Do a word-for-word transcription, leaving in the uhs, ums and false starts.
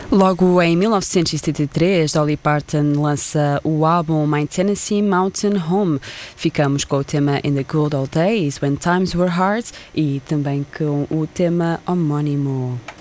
Logo em mil novecentos e setenta e três, Dolly Parton lança o álbum My Tennessee Mountain Home. Ficamos com o tema In the Good Old Days, When Times Were Hard, e também com o tema homónimo.